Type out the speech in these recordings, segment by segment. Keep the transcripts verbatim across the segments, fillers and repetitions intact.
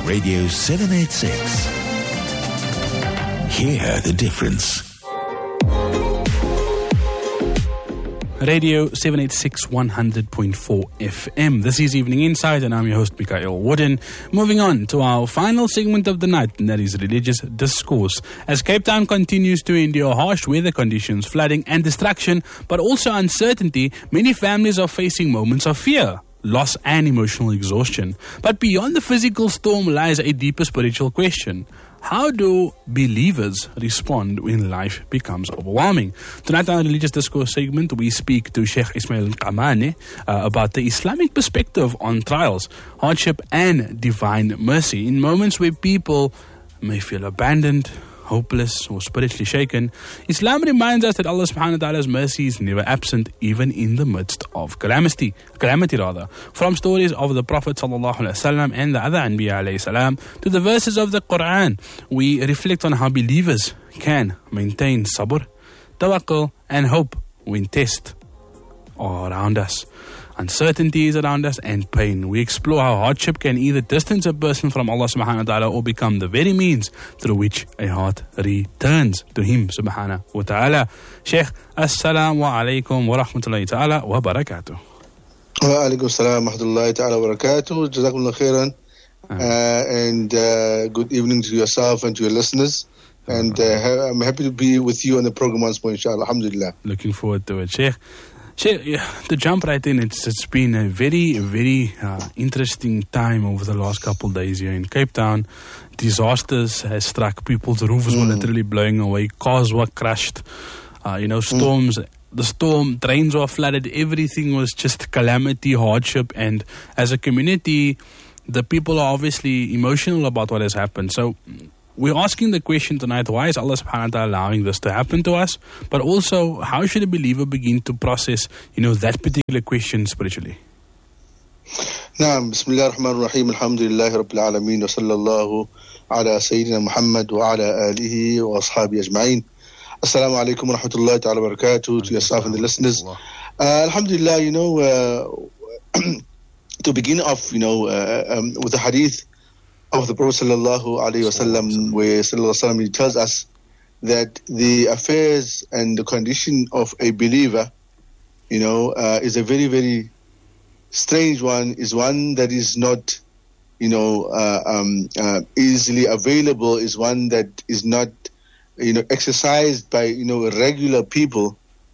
Radio seven eighty-six. Hear the difference. Radio seven eighty-six, one hundred point four F M. This is Evening Insight, and I'm your host, Mikael Wooden. Moving on to our final segment of the night, and that is religious discourse. As Cape Town continues to endure harsh weather conditions, flooding and destruction, but also uncertainty, many families are facing moments of fear, loss and emotional exhaustion. But beyond the physical storm lies a deeper spiritual question. How do believers respond when life becomes overwhelming? Tonight on our Religious Discourse segment, we speak to Sheikh Ismail Kamane uh, about the Islamic perspective on trials, hardship and divine mercy. In moments where people may feel abandoned, hopeless or spiritually shaken, Islam reminds us that Allah subhanahu wa ta'ala's mercy is never absent, even in the midst of calamity. Calamity rather. From stories of the Prophet sallallahu alaihi wasallam and the other Anbiya alayhi salam to the verses of the Quran, we reflect on how believers can maintain sabr, tawakkul and hope when tests are around us. Uncertainty is around us and pain. We explore how hardship can either distance a person from Allah subhanahu wa ta'ala or become the very means through which a heart returns to Him subhanahu wa ta'ala. Sheikh, assalamu alaikum wa rahmatullahi ta'ala wa barakatuh. Wa alaikum assalam wa rahmatullahi ta'ala wa barakatuh. Jazakumullah khairan. Uh, and uh, good evening to yourself and to your listeners. And uh, ha- I'm happy to be with you on the program once more, inshallah. Alhamdulillah. Looking forward to it, Sheikh. Sheikh, to jump right in, it's it's been a very, very uh, interesting time over the last couple of days here in Cape Town. Disasters has struck. People's roofs mm. were literally blowing away. Cars were crushed. Uh, you know, storms, mm. the storm, drains were flooded. Everything was just calamity, hardship. And as a community, the people are obviously emotional about what has happened. So we're asking the question tonight, why is Allah subhanahu wa ta'ala allowing this to happen to us? But also, how should a believer begin to process, you know, that particular question spiritually? Naam, Bismillah ar-Rahman ar-Rahim, Alhamdulillahi Rabbil Alameen, wa sallallahu ala Sayyidina Muhammad wa ala alihi wa ashabi ajma'in. Assalamu alaikum wa rahmatullahi ta'ala wa barakatuh to yourself and the listeners. Uh, Alhamdulillah, you know, uh, to begin off, you know, uh, um, with the hadith of the Prophet sallallahu alaihi wasallam, where sallallahu alaihi wasallam, he tells us that the affairs and the condition of a believer, you know, uh, is a very, very strange one, is one that is not, you know, uh, um, uh, easily available, is one that is not, you know, exercised by, you know, regular people,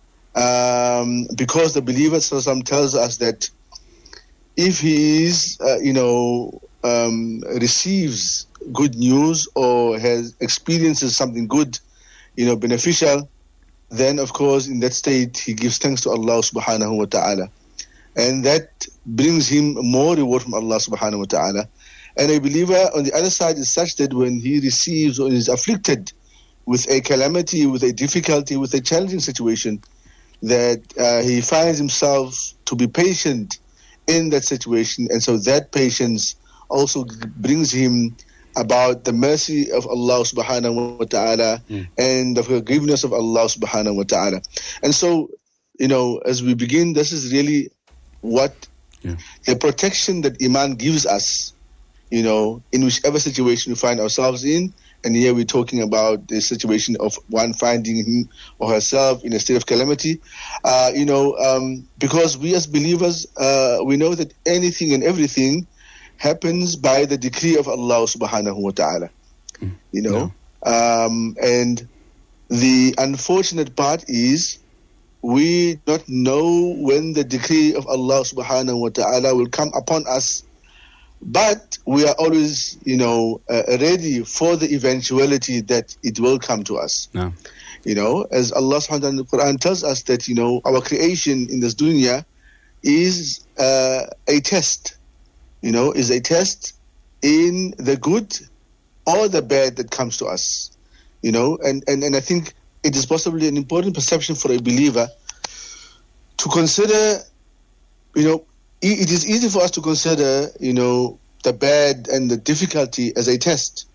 um, because the believer sallallahu alaihi wasallam tells us that if he is, uh, you know, Um, receives good news or has experiences something good, you know, beneficial, then of course in that state he gives thanks to Allah subhanahu wa ta'ala. And that brings him more reward from Allah subhanahu wa ta'ala. And a believer on the other side is such that when he receives or is afflicted with a calamity, with a difficulty, with a challenging situation, that uh, he finds himself to be patient in that situation. And so that patience also brings him about the mercy of Allah subhanahu wa ta'ala mm. and the forgiveness of Allah subhanahu wa ta'ala. And so, you know, as we begin, this is really what yeah. the protection that Iman gives us, you know, in whichever situation we find ourselves in. And here we're talking about the situation of one finding him or herself in a state of calamity. Uh, you know, um, because we as believers, uh, we know that anything and everything happens by the decree of Allah subhanahu wa ta'ala, you know. Yeah. Um, and the unfortunate part is we don't know when the decree of Allah subhanahu wa ta'ala will come upon us, but we are always, you know, uh, ready for the eventuality that it will come to us. Yeah. You know, as Allah subhanahu wa ta'ala in the Quran tells us that, you know, our creation in this dunya is uh, a test. You know, is a test in the good or the bad that comes to us. You know, and, and, and I think it is possibly an important perception for a believer to consider, you know, it is easy for us to consider, you know, the bad and the difficulty as a test.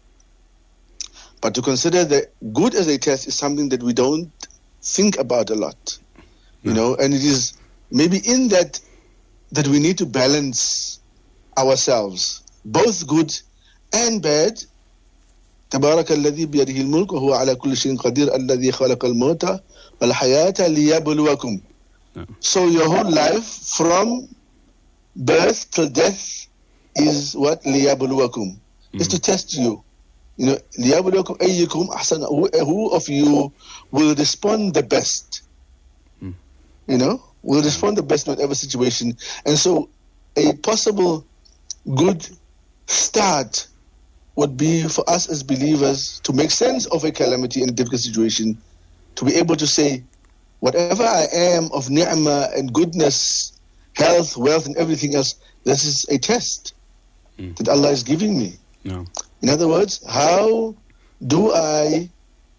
But to consider the good as a test is something that we don't think about a lot. You know, and it is maybe in that that we need to balance ourselves, both good and bad. تبارك الذي بيده الملك وهو على كل شيء قدير الذي خلق الموت والحياة ليبلوكم. So your whole life from birth till death is what ليبلوكم. Mm. Is to test you. You know, ليبلوكم أيكم أحسن. Who of you will respond the best? Mm. You know, will respond the best in whatever situation. And so, a possible good start would be for us as believers to make sense of a calamity and a difficult situation, to be able to say, whatever I am of ni'mah and goodness, health, wealth, and everything else, this is a test mm. that Allah is giving me. No. In other words, how do I,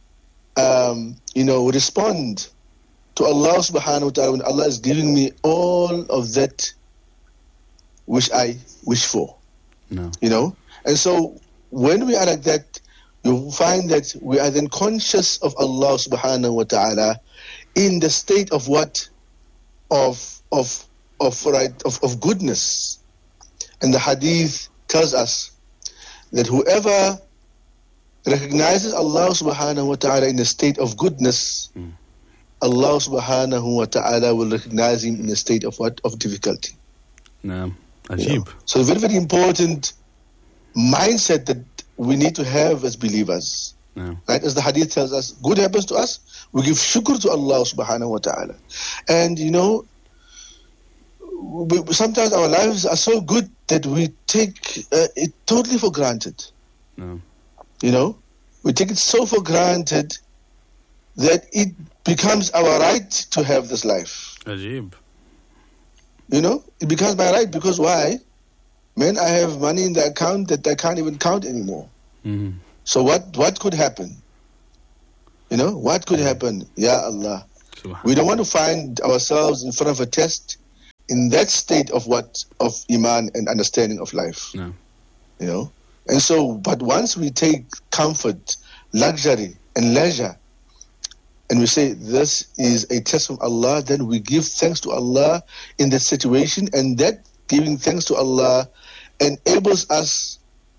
um, you know, respond to Allah subhanahu wa ta'ala when Allah is giving me all of that which I wish for? No. You know? And so when we are like that, you find that we are then conscious of Allah subhanahu wa ta'ala in the state of what? Of of of right of, of goodness. And the hadith tells us that whoever recognizes Allah subhanahu wa ta'ala in a state of goodness, mm. Allah subhanahu wa ta'ala will recognize him in a state of what? Of difficulty. No. Ajib. You know? So very, very important mindset that we need to have as believers. No. Right? As the hadith tells us, good happens to us, we give shukr to Allah subhanahu wa ta'ala. And you know, we, sometimes our lives are so good that we take uh, it totally for granted. No. You know, we take it so for granted that it becomes our right to have this life. Ajib. You know, it becomes my right because why? Man, I have money in the account that I can't even count anymore. Mm-hmm. So what, what could happen? You know, what could happen? Ya Allah. We don't want to find ourselves in front of a test in that state of what? Of iman and understanding of life. No. You know? And so, but once we take comfort, luxury, and leisure, and we say this is a test from Allah, then we give thanks to Allah in that situation, and that giving thanks to Allah enables us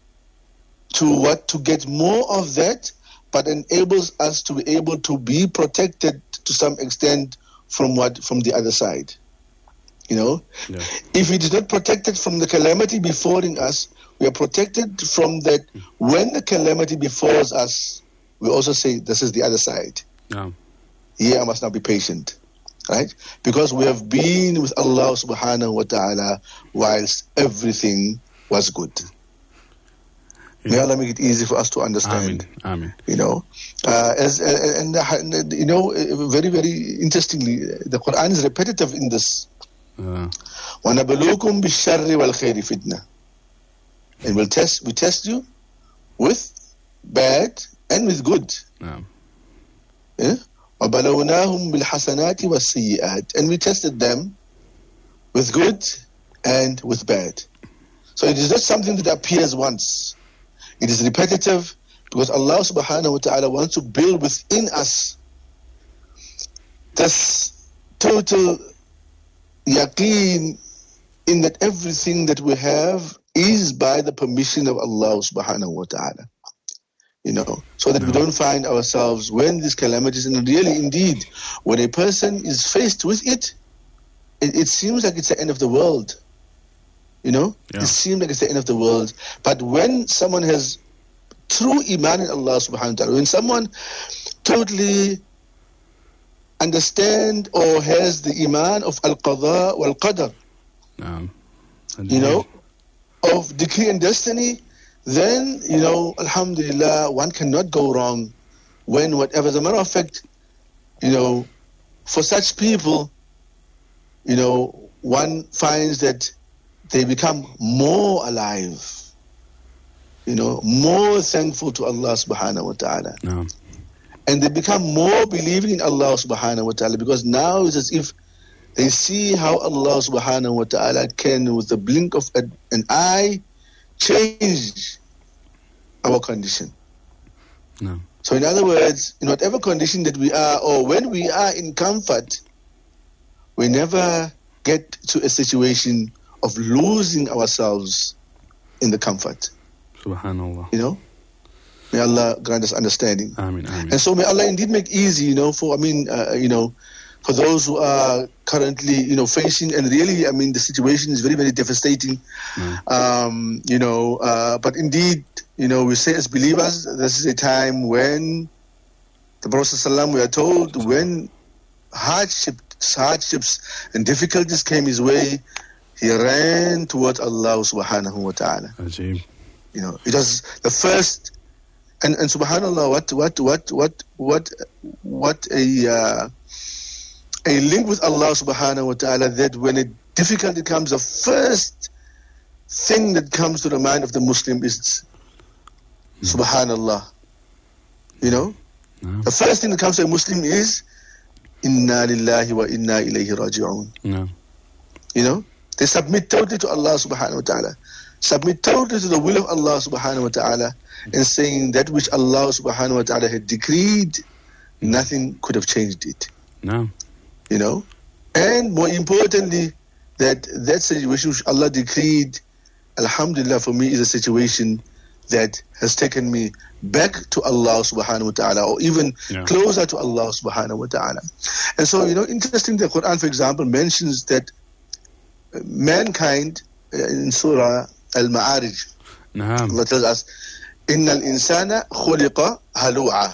to what? To get more of that, but enables us to be able to be protected to some extent from what? From the other side. You know? Yeah. If it is not protected from the calamity befalling us, we are protected from that. When the calamity befalls us, we also say, this is the other side. Yeah. Here I must now be patient. Right? Because we have been with Allah subhanahu wa ta'ala whilst everything was good. Yeah. May Allah make it easy for us to understand. Amen. Amen. You know, uh, as and, and, and you know, very very interestingly, the Quran is repetitive in this. وَنَبْلُوكُمْ بِالشَّرِّ وَالْخَيْرِ فِتْنَةً. And we'll test, we test you with bad and with good. Yeah. Yeah? وَبَلَوْنَاهُمْ بِالْحَسَنَاتِ وَالسَّيِّئَاتِ. And we tested them with good and with bad. So it is not something that appears once. It is repetitive because Allah subhanahu wa ta'ala wants to build within us this total yaqeen in that everything that we have is by the permission of Allah subhanahu wa ta'ala. You know, so that no. we don't find ourselves when these calamities, and really indeed, when a person is faced with it, it, it seems like it's the end of the world. You know, yeah. It seems like it's the end of the world. But when someone has true iman in Allah subhanahu wa ta'ala, when someone totally understand or has the iman of al-qadha wal-qadar, um, you know, of decree and destiny, then, you know, alhamdulillah, one cannot go wrong when whatever. As a matter of fact, you know, for such people, you know, one finds that they become more alive, you know, more thankful to Allah subhanahu wa ta'ala. No. And they become more believing in Allah subhanahu wa ta'ala, because now it's as if they see how Allah subhanahu wa ta'ala can, with the blink of a, an eye, change our condition. No. So in other words, in whatever condition that we are, or when we are in comfort, we never get to a situation of losing ourselves in the comfort. Subhanallah. You know? May Allah grant us understanding. Ameen, ameen. And so may Allah indeed make easy, you know, for, I mean, uh, you know, for those who are currently, you know, facing, and really, I mean, the situation is very, very devastating. Mm. Um, you know, uh, but indeed, you know, we say as believers, this is a time when the Prophet ﷺ, we are told, when hardship, hardships and difficulties came his way, he ran towards Allah subhanahu wa ta'ala. Ajib. You know, it was the first, and, and subhanallah, what, what, what, what, what, what a, uh, a link with Allah subhanahu wa ta'ala, that when a difficulty comes, the first thing that comes to the mind of the Muslim is mm. subhanallah. You know? No. The first thing that comes to a Muslim is inna lillahi wa inna ilayhi raji'un. No. You know? They submit totally to Allah subhanahu wa ta'ala. Submit totally to the will of Allah subhanahu wa ta'ala, and saying that which Allah subhanahu wa ta'ala had decreed, nothing could have changed it. No. You know? And more importantly, that that situation which Allah decreed, alhamdulillah, for me is a situation that has taken me back to Allah subhanahu wa ta'ala, or even yeah. closer to Allah subhanahu wa ta'ala. And so, you know, interesting, the Quran, for example, mentions that mankind in Surah Al-Ma'arij, Naam. Allah tells us, Inna al-insana khuliqa halu'a.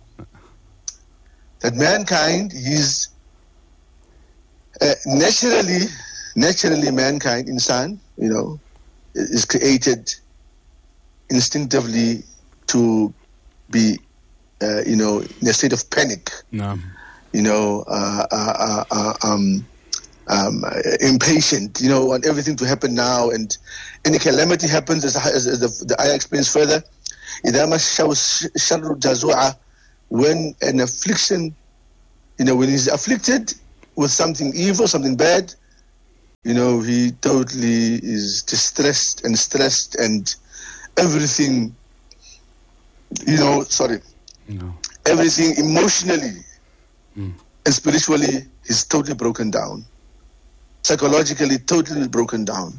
That mankind is uh, naturally, naturally mankind, insan, you know, is created instinctively to be, uh, you know, in a state of panic. No. You know, uh, uh, uh, um, um, impatient, you know, want everything to happen now. And any calamity happens, as, as, as the, the ayah explains further, إِذَا مَشَّوْ الشَّرُّ جَزُوعًا, when an affliction, you know, when he's afflicted with something evil, something bad, you know, he totally is distressed and stressed, and everything, you know, sorry, no. everything emotionally mm. and spiritually is totally broken down. Psychologically, totally broken down.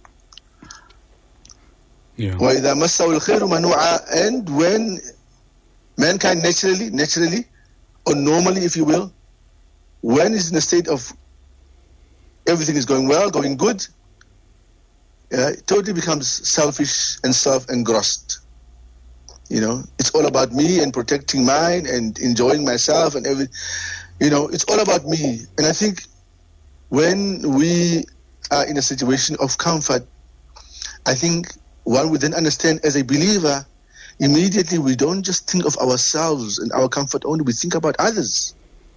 Yeah. وَإِذَا مَسَّهُ الْخَيْرُ مَنُوعًا, and when mankind naturally, naturally, or normally, if you will, when it's in a state of everything is going well, going good, uh, it totally becomes selfish and self-engrossed. You know, it's all about me and protecting mine and enjoying myself and every, you know, it's all about me. And I think when we are in a situation of comfort, I think one would then understand, as a believer, immediately we don't just think of ourselves and our comfort only, we think about others.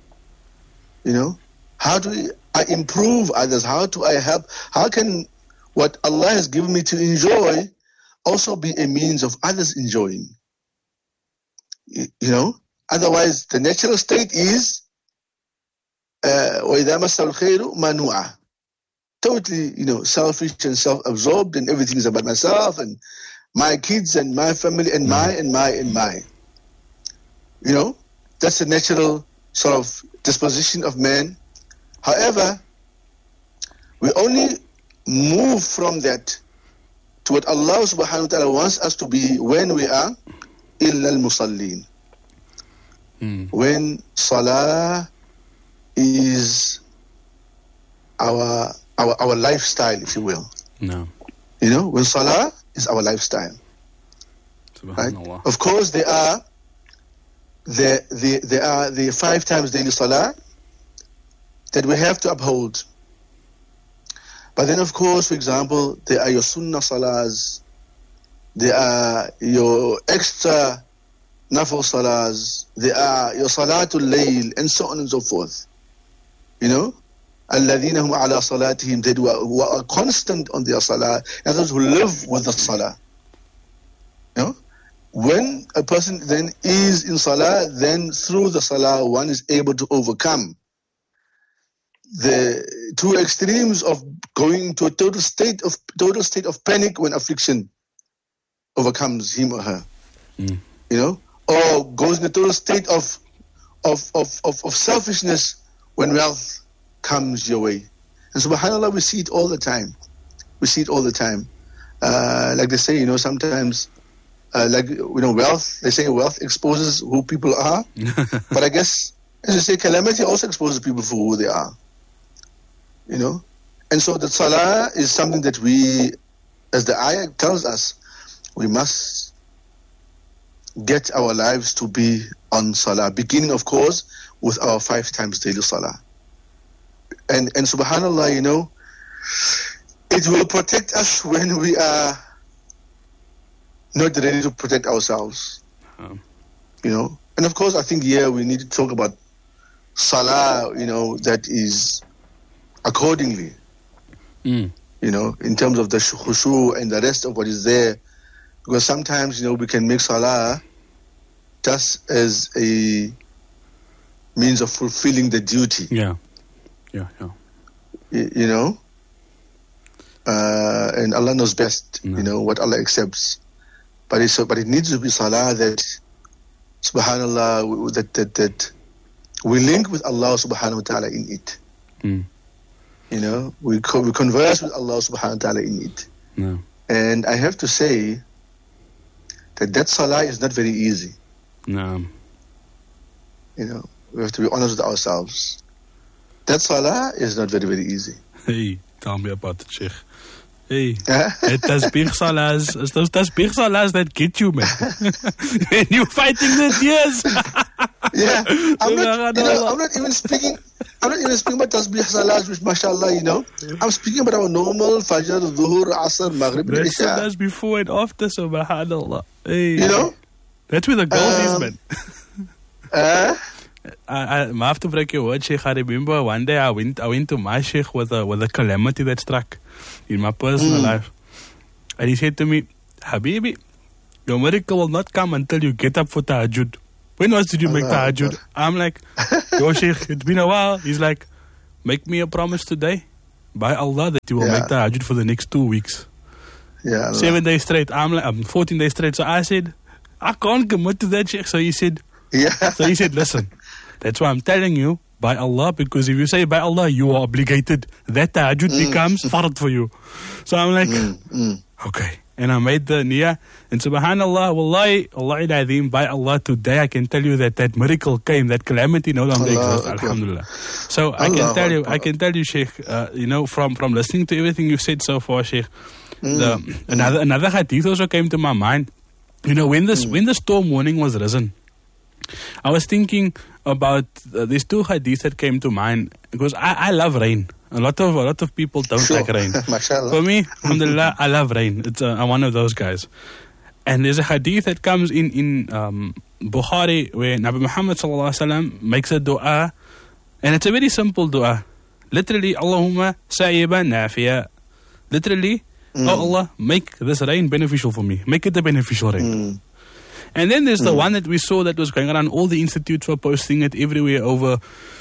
You know, how do we, I improve others? How do I help? How can what Allah has given me to enjoy also be a means of others enjoying? You, you know, otherwise the natural state is وَإِذَا مَسَّ الْخَيْرُ مَنُوعًا, totally, you know, selfish and self-absorbed, and everything is about myself and my kids and my family and my and my and my. You know, that's the natural sort of disposition of man. However, we only move from that to what Allah subhanahu wa ta'ala wants us to be when we are illa al-musallin. Mm. When salah is our, our our lifestyle, if you will. No. You know, when salah is our lifestyle. Right? Of course, there are there, there, there are the five times daily salah that we have to uphold. But then, of course, for example, there are your sunnah salahs, there are your extra nafil salahs, there are your salatul layl, and so on and so forth. You know, الَّذِينَ هُمْ عَلَى صَلَاتِهِمْ, they who are constant on their salah, and those who live with the salah. You know, when a person then is in salah, then through the salah one is able to overcome the two extremes of going to a total state of total state of panic when affliction overcomes him or her. Mm. You know, or goes in a total state of of of of, of selfishness when wealth comes your way. And subhanAllah, we see it all the time. We see it all the time. Uh, like they say, you know, sometimes uh, like, you know, wealth, they say wealth exposes who people are. But I guess, as you say, calamity also exposes people for who they are. You know? And so the salah is something that we, as the ayah tells us, we must get our lives to be on salah, beginning, of course, with our five times daily salah. And, and subhanAllah, you know, it will protect us when we are not ready to protect ourselves. Um. You know? And of course, I think here yeah, we need to talk about salah, you know, that is accordingly. Mm. You know, in terms of the khushu and the rest of what is there. Because sometimes, you know, we can make salah just as a means of fulfilling the duty. Yeah. Yeah, yeah. You, you know? Uh, and Allah knows best, no. you know, what Allah accepts. But it's, but it needs to be salah that, subhanAllah, that, that, that we link with Allah subhanahu wa ta'ala in it. Mm. You know, we co- we converse with Allah subhanahu wa ta'ala in it. No. And I have to say that that salah is not very easy. No. You know, we have to be honest with ourselves. That salah is not very, very easy. Hey, tell me about it, Sheikh. Hey, it tasbih salahs, it's those tasbih salahs that get you, man. And you're fighting the tears. Yeah, I'm not, you know, I'm not even speaking. I'm not even speaking about tasbih salahs, which, mashallah, you know. I'm speaking about our normal fajr, dhuhr, asr, maghrib, and isha. That's before and after, subhanallah. Hey, you know, that's where the gold um, is, man. Uh, I, I, I have to break your word, Sheikh. I remember one day I went, I went to my Sheikh with a with a calamity that struck in my personal mm. life, and he said to me, "Habibi, your miracle will not come until you get up for tahajjud." When was did you make Allah, tahajjud? Allah. I'm like, "Yo, Sheikh, it's been a while." He's like, "Make me a promise today, by Allah, that you will yeah. make tahajjud for the next two weeks, yeah, Allah. seven days straight." I'm like, um, fourteen days straight. So I said, "I can't commit to that, Sheikh." So he said, "Yeah." So he said, "Listen, that's why I'm telling you, by Allah, because if you say by Allah, you are obligated. That tahajjud mm. becomes fard for you." So I'm like, mm. Mm. okay. And I made the niyyah. And subhanallah, wallahi, Allahi al-azim, by Allah, today I can tell you that that miracle came, that calamity no longer Allah exists, Allah. Alhamdulillah. So Allah I can tell you, Allah. I can tell you, Sheikh, uh, you know, from, from listening to everything you've said so far, Sheikh, mm. the, mm. another, another hadith also came to my mind. You know, when this, mm. when the storm warning was risen, I was thinking about uh, these two hadiths that came to mind, because I, I love rain. A lot of a lot of people don't sure. like rain. Mashallah. For me, alhamdulillah, I love rain. It's uh, I'm one of those guys. And there's a hadith that comes in in um, Bukhari where Nabi Muhammad sallallahu alaihi wasallam makes a dua, and it's a very simple dua. Literally, Allahumma sa'iban nafiya. Literally, mm. oh Allah, make this rain beneficial for me. Make it a beneficial rain. Mm. And then there's the mm. one that we saw that was going around. All the institutes were posting it everywhere over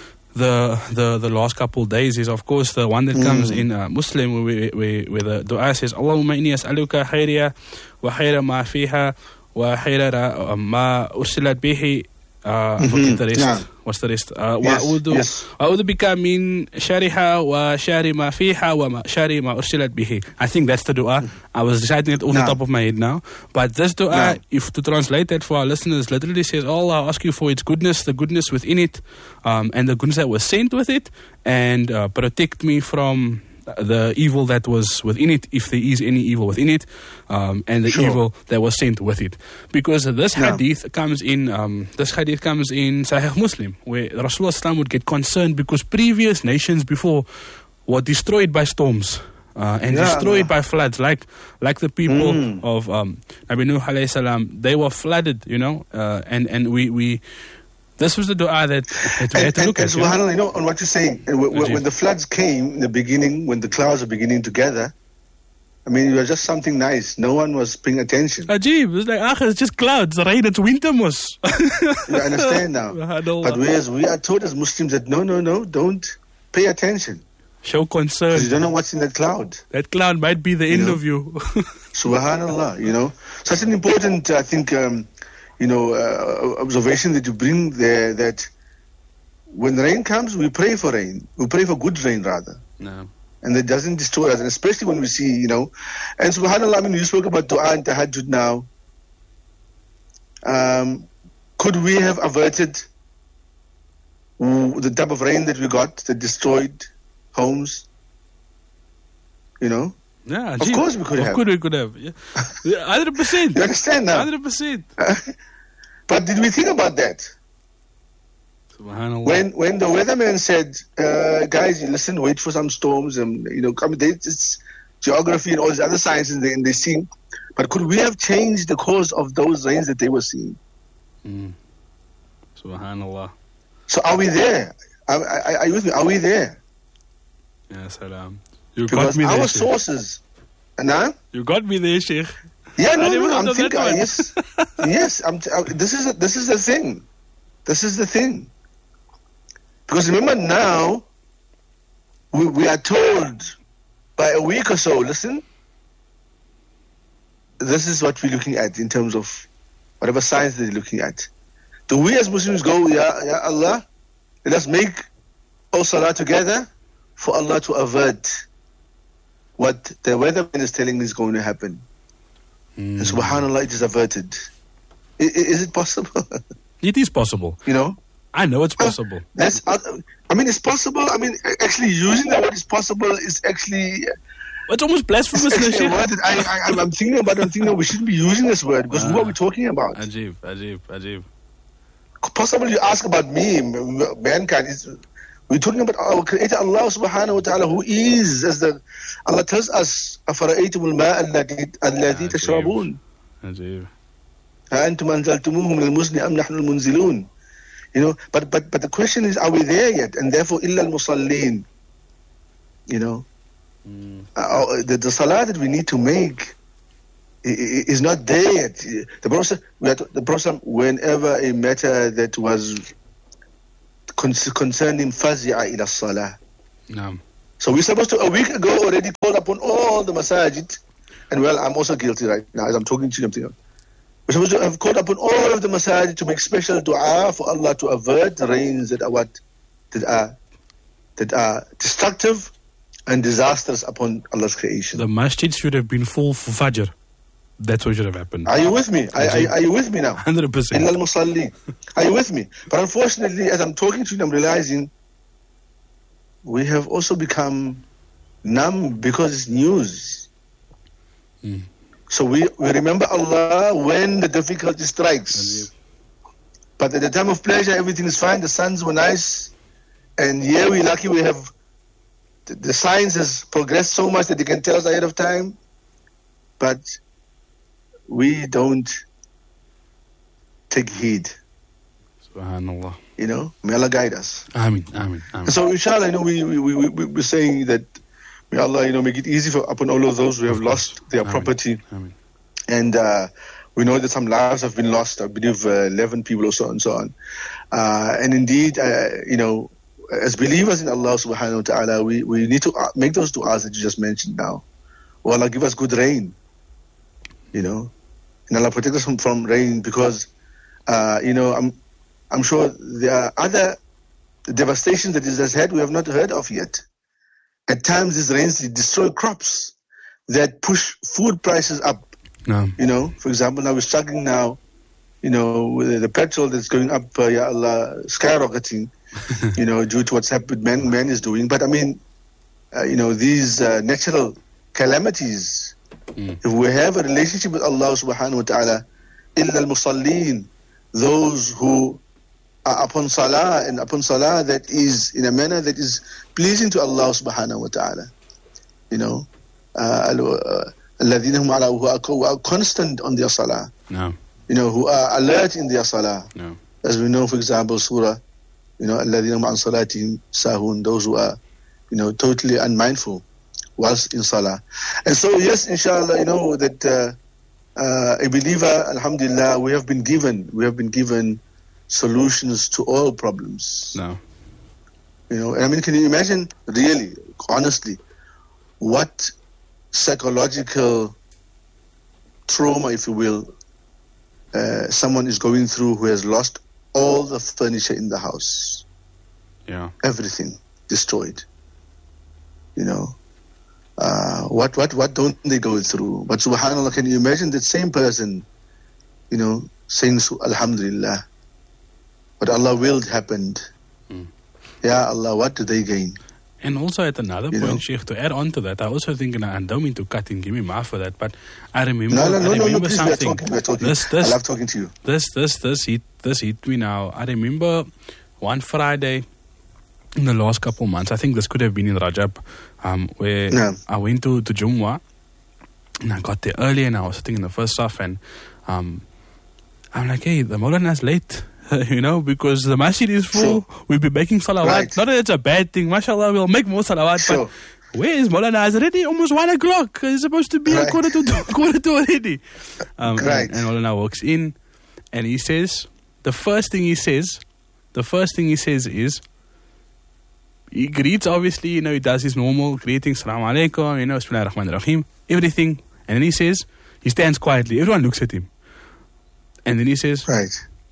the the, the last couple of days. Is of course the one that mm. comes in uh, Muslim where, where, where the dua says, Allahumma inni as'aluka khayriya wa khayra ma fiha wa khayra ma ursilat bihi. Uh, mm-hmm. forget the rest. Yeah. What's the rest? Uh, yes. وأعوذ yes. أعوذ بك من شرها وشر ما فيها وشر ما أرسلت به. I think that's the dua. I was reciting it off no. the top of my head now. But this dua, no. if to translate that for our listeners, literally says, oh Allah, I ask you for its goodness, the goodness within it, um, and the goodness that was sent with it, and uh, protect me from the evil that was within it, if there is any evil within it, um, and the sure. evil that was sent with it. Because this yeah. hadith comes in, um, this hadith comes in Sahih Muslim, where Rasulullah would get concerned because previous nations before were destroyed by storms. Uh, and yeah, destroyed yeah. by floods, like like the people mm. of um, Nabi Nuh alayhi salam. They were flooded, you know, uh, and and we we. This was the dua that, that we and, had to and, look and at. SubhanAllah, you know, on what you're saying, when, when the floods came in the beginning, when the clouds were beginning to gather, I mean, it was just something nice. No one was paying attention. Ajib, it was like, ah, it's just clouds, rain, it's winter, mus. You understand now. But whereas we are told as Muslims that no, no, no, don't pay attention. Show concern. Because you don't know what's in that cloud. That cloud might be the you end know? of you. SubhanAllah, you know. Such an important, I think, um, you know, uh, observation that you bring there, that when rain comes, we pray for rain. We pray for good rain, rather. No. And that doesn't destroy us. And especially when we see, you know, and subhanAllah, I mean, you spoke about dua and tahajjud now. Um, could we have averted the type of rain that we got that destroyed homes? You know? Yeah, of course we could of have. Of course we could have. Yeah. one hundred percent. You understand now? one hundred percent. But did we think about that? Subhanallah. When when the weatherman said, uh, guys, listen, wait for some storms, and you know, come, they, it's geography and all these other sciences, and they, and they see. But could we have changed the course of those rains that they were seeing? Mm. Subhanallah. So are we there? Are, are, are you with me? Are we there? Yeah, salam. You because got me our there, sources, nah? You got me there, Sheikh. Yeah, no, no, no I'm thinking. that Yes, yes. I'm t- uh, this is a, this is the thing. This is the thing. Because remember now, we we are told by a week or so. Listen, this is what we're looking at in terms of whatever science they're looking at. Do we as Muslims go, Ya, Ya Allah, let us make all salah together for Allah to avert what the weatherman is telling me is going to happen. Mm. And subhanAllah, it is averted. I, is it possible? It is possible. You know? I know it's possible. Uh, that's. Uh, I mean, it's possible. I mean, actually using the word is possible is actually... It's almost blasphemous. It's actually a word that I, I, I'm thinking about. I'm thinking we shouldn't be using this word because uh, who are we talking about? Ajib, ajib, ajib. Possibly you ask about me, mankind. Is, we're talking about our Creator Allah subhanahu wa ta'ala, who is, as the Allah tells us, أَفَرَأَيْتُمُ الْمَاءَ الَّذِي تَشْرَبُونَ عجيب. أَأَنْتُمْ أَنزَلْتُمُوهُ مِنَ الْمُزْنِ أَمْ نَحْنُ الْمُنزِلُونَ. You know, but but but the question is, are we there yet? And therefore, إِلَّا الْمُصَلِّينَ. You know, mm. uh, the, the salah that we need to make is not there yet. The Prophet, the Prophet, whenever a matter that was concerning fazi'a ila salah. No. So we're supposed to, a week ago, already called upon all the masajid, and well, I'm also guilty right now as I'm talking to you. I'm thinking, we're supposed to have called upon all of the masajid to make special dua for Allah to avert rains that are what, that are, that are destructive and disastrous upon Allah's creation. The masjid should have been full for Fajr. That's what should have happened. Are you with me? Are, are, are you with me now? one hundred percent. Illa al-musalli. Are you with me? But unfortunately, as I'm talking to you, I'm realizing we have also become numb because it's news. Mm. So we, we remember Allah when the difficulty strikes. But at the time of pleasure, everything is fine. The suns were nice. And here we're lucky we have, the, the science has progressed so much that they can tell us ahead of time. But we don't take heed. Subhanallah. You know, may Allah guide us. Ameen, ameen, ameen. So inshallah, you know, we, we, we, we, we're saying that may Allah, you know, make it easy for upon all of those who have lost their Ameen. property. Ameen. And uh, we know that some lives have been lost, I believe uh, eleven people or so and so on. Uh, and indeed, uh, you know, as believers in Allah subhanahu wa ta'ala, we, we need to make those du'as that you just mentioned now. Oh Allah, give us good rain. You know, and Allah protect us from, from rain because, uh, you know, I'm I'm sure there are other devastations that it has had we have not heard of yet. At times, these rains destroy crops that push food prices up. No. You know, for example, now we're struggling now, you know, with the petrol that's going up, uh, ya Allah, skyrocketing, you know, due to what's happened, man, man is doing. But I mean, uh, you know, these uh, natural calamities, mm. if we have a relationship with Allah subhanahu wa ta'ala, illa al-musallin, those who are upon salah and upon salah that is in a manner that is pleasing to Allah subhanahu wa ta'ala. You know, uh, الَّذِينَ هُمْ عَلَىٰ who are constant on their salah. No. You know, who are alert in their salah. No. As we know, for example, surah, you know, الَّذِينَ هُمْ عَنْ صَلَاتِهِمْ سَاهُونَ, those who are, you know, totally unmindful whilst in salah. And so, yes, inshallah, you know, that uh, uh, a believer, alhamdulillah, we have been given, we have been given solutions to all problems. No. You know, and I mean, can you imagine, really, honestly, what psychological trauma, if you will, uh, someone is going through who has lost all the furniture in the house. Yeah. Everything destroyed. You know, uh, what, what, what don't they go through? But subhanAllah, can you imagine that same person, you know, saying Alhamdulillah. But Allah willed happened. Mm. Ya Allah, what do they gain? And also at another You point, know? Sheikh, to add on to that, I also think, and I don't mean to cut in, give me maaf for that, but I remember, No, no, I no, no, no, remember please, we're something. talking, we're talking. This, this, I love talking to you. This, this, this hit, this hit me now. I remember one Friday in the last couple of months, I think this could have been in Rajab, um, where Yeah. I went to, to Jumu'ah, and I got there early, and I was sitting in the first saf, and um, I'm like, hey, the Maulana's late. You know, because the masjid is full, Sure. we'll be making salawat. Right. Not that it's a bad thing, mashallah, we'll make more salawat, Sure. but where is Maulana? It's already almost one o'clock. It's supposed to be a Right. quarter to two, quarter to already. Um, Right. and, and Maulana walks in, and he says, the first thing he says, the first thing he says is, he greets, obviously, you know, he does his normal greeting, Assalamu alaikum, you know, Bismillah ar-Rahman ar-Rahim, everything. And then he says, he stands quietly, everyone looks at him. And then he says, Right.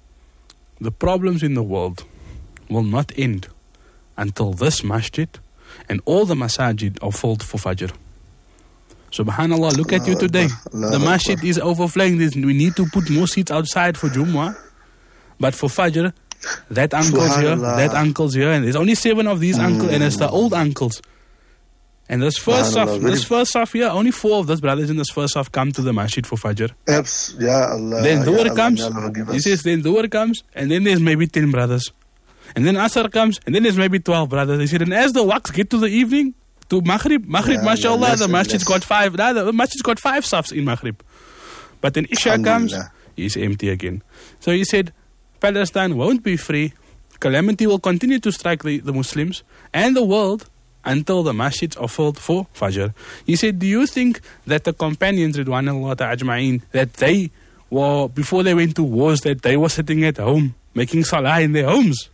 the problems in the world will not end until this masjid and all the masajid are filled for Fajr. Subhanallah, look at you Allahu today. Akbar, Allahu The masjid Akbar. is overflowing. There's- We need to put more seats outside for Jumu'ah. But for Fajr, that uncle's here, Subhanallah. that uncle's here. And there's only seven of these uncles, and it's the old uncles. And this first Subhanallah, saf, very- this first saf here, only four of those brothers in this first saf come to the masjid for Fajr. Abs, Ya Allah. Then Ya Dhuhr Allah, comes, Ya Allah, forgive he us. says, then Dhuhr comes, and then there's maybe ten brothers. And then Asr comes, and then there's maybe twelve brothers. He said, and as the waqts get to the evening, to Maghrib, Maghrib, Yeah, mashallah, yeah, less the and masjid's less. got five, nah, the masjid's got five safs in Maghrib. But then Isha comes, Alhamdulillah. he's empty again. So he said, Palestine won't be free. Calamity will continue to strike the, the Muslims and the world until the masjids are filled for Fajr. He said, do you think that the companions, Ridwanullah Ajma'een, that they were, before they went to wars, that they were sitting at home, making salah in their homes?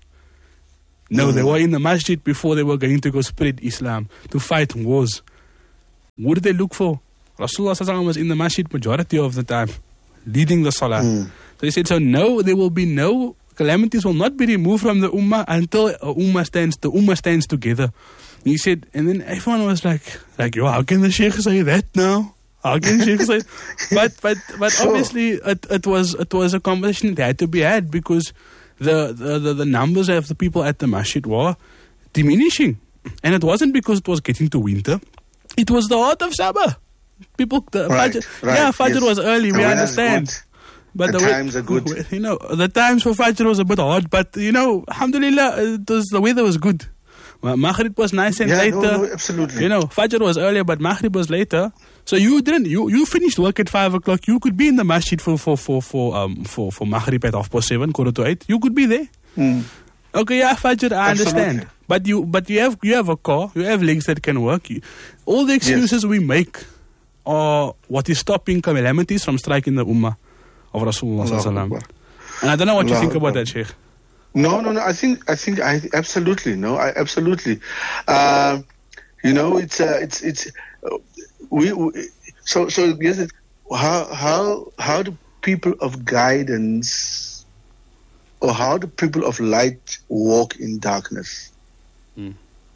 No, they were in the masjid before they were going to go spread Islam, to fight wars. What did they look for? Rasulullah Sallallahu Alaihi Wasallam was in the masjid majority of the time, leading the salah. Mm. So he said, so no, there will be no, calamities will not be removed from the ummah until a ummah stands, the ummah stands together. He said, and then everyone was like, like, yo, how can the sheikh say that now? How can the sheikh say? But, but, but Sure. obviously, it, it was, it was a conversation that had to be had because the, the, the, the numbers of the people at the masjid were diminishing, and it wasn't because it was getting to winter. It was the heart of Sabah. People, the Right, Fajr, right, yeah, Fajr yes. was early. The We weather's understand. good. But The way- times are good. You know, the times for Fajr was a bit hard, but you know, alhamdulillah, it was, the weather was good. Well, Maghrib was nice and Yeah, later. no, no, absolutely. You know, Fajr was earlier, but Maghrib was later. So you didn't, you, you finished work at five o'clock. You could be in the masjid for, for, for, for, um, for, for Maghrib at half past seven, quarter to eight. You could be there. Mm. Okay, yeah, Fajr, I Absolutely. understand. But you, but you have, you have a car, you have legs that can work. You, all the excuses we make are what is stopping calamities from striking the ummah of Rasulullah Allahu Sallallahu Alaihi Akbar. Wasallam. And I don't know what you Allahu think about Akbar. that, Sheikh. No, no, no. I think, I think, I absolutely no. I absolutely. Um, you know, it's, uh, it's, it's. Uh, we, we. So, so yes. It, how, how, how do people of guidance, or how do people of light walk in darkness? Mm.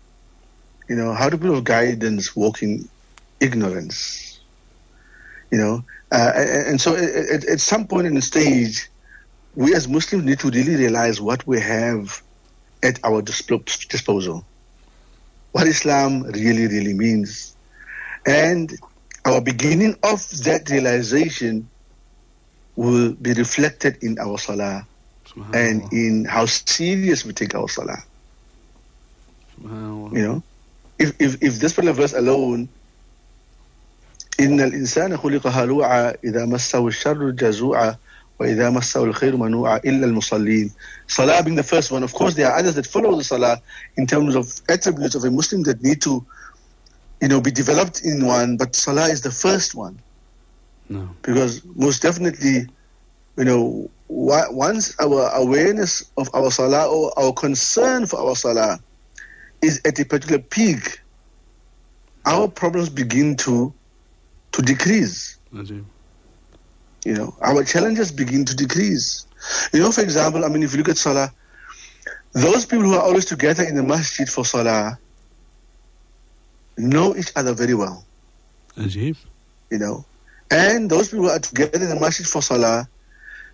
You know, how do people of guidance walk in ignorance? You know, uh, and, and so at, at, at some point in the stage, we as Muslims need to really realize what we have at our disp- disposal, what Islam really, really means. And our beginning of that realization will be reflected in our salah and in how serious we take our salah. You know, if, if, if this particular verse alone, إن الإنسان خلق هلوعا إذا مسه الشر جزوعا وإذا مسه الخير منوعا إلا المصلين. Salah being the first one. Of course, there are others that follow the Salah in terms of attributes of a Muslim that need to, you know, be developed in one. But Salah is the first one. No. Because most definitely, you know, wa- once our awareness of our Salah or our concern for our Salah is at a particular peak, our problems begin to to decrease. Ajib. You know, our challenges begin to decrease. You know, for example, I mean, if you look at Salah, those people who are always together in the masjid for Salah know each other very well. Ajib. You know, and those people who are together in the masjid for Salah,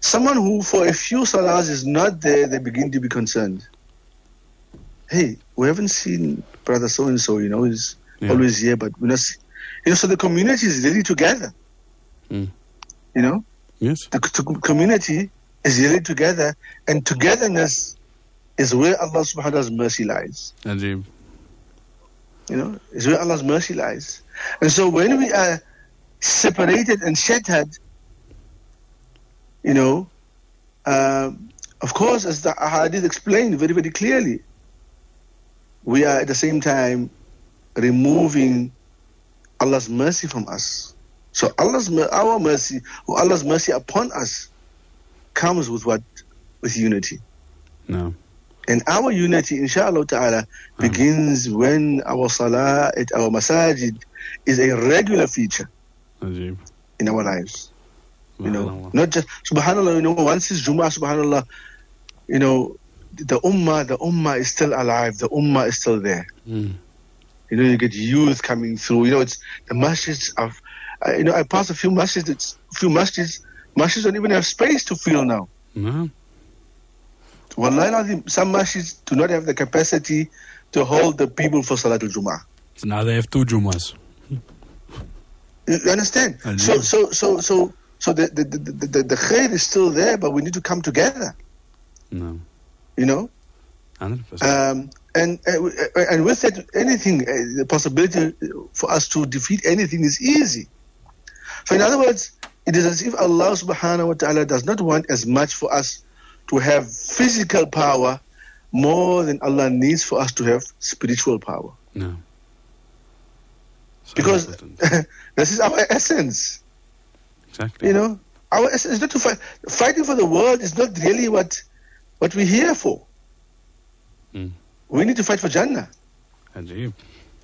someone who for a few salahs is not there, they begin to be concerned. Hey, we haven't seen brother so-and-so, you know, he's yeah. always here, but we're not see-. You know, so the community is really together. Mm. You know? Yes. The, the community is really together, and togetherness is where Allah subhanahu wa ta'ala's mercy lies. Ajib. You know, is where Allah's mercy lies. And so when we are separated and shattered, you know, uh, of course, as the hadith explained very, very clearly, we are at the same time removing Allah's mercy from us. So Allah's our mercy, or Allah's mercy upon us, comes with what? With unity. No. And our unity, inshallah ta'ala, begins um. when our salah at our masajid is a regular feature Ajib. in our lives. You know, not just, subhanAllah, you know, once it's Jummah, subhanAllah, you know, the ummah, the ummah is still alive, the ummah is still there. Mm. You know, you get youth coming through, you know, it's, the masjids are, uh, you know, I pass a few masjids, it's, few masjids, masjids don't even have space to fill now. No. Wallahi, some masjids do not have the capacity to hold the people for Salatul Jummah. So now they have two Jummahs. You understand? So, so, so, so, so the the, the, the the khair is still there, but we need to come together. No. You know? one hundred percent. Um, and, uh, and with that, anything, uh, the possibility for us to defeat anything is easy. So in other words, it is as if Allah subhanahu wa ta'ala does not want as much for us to have physical power more than Allah needs for us to have spiritual power. No. So because this is our essence. Exactly. You know, our essence is not to fight. Fighting for the world is not really what what we're here for. Mm. We need to fight for Jannah. Ajib.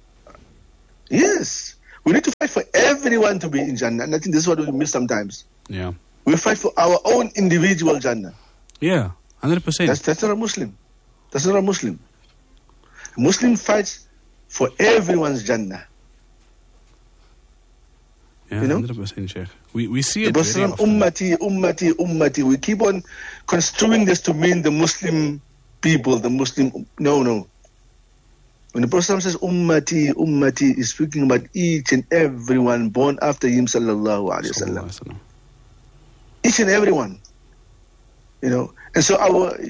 Yes. We need to fight for everyone to be in Jannah. And I think this is what we miss sometimes. Yeah. We fight for our own individual Jannah. Yeah, one hundred percent. That's, that's not a Muslim. That's not a Muslim. A Muslim fights for everyone's Jannah. Yeah, you know? one hundred percent, Sheikh. We, we see it the very often. Ummati, ummati, ummati. We keep on construing this to mean the Muslim people, the Muslim... No, no. When the Prophet says ummati, ummati, is speaking about each and everyone born after him, sallallahu alayhi wa sallam. Each and everyone. You know, and so our